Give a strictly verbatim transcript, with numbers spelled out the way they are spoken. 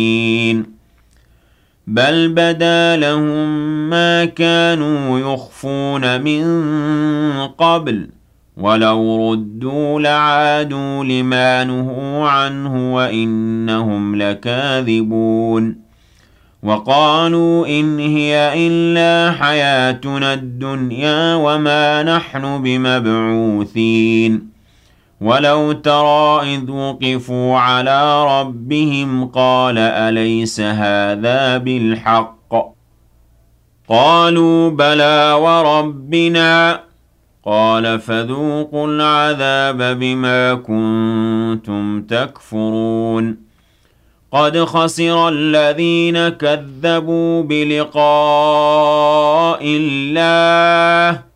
بل بدا لهم ما كانوا يخفون من قبل ولو ردوا لعادوا لما نهوا عنه وإنهم لكاذبون وقالوا إن هي إلا حياتنا الدنيا وما نحن بمبعوثين ولو ترى إذ وقفوا على ربهم قال أليس هذا بالحق قالوا بلى وربنا قال فذوقوا العذاب بما كنتم تكفرون قد خسر الذين كذبوا بلقاء الله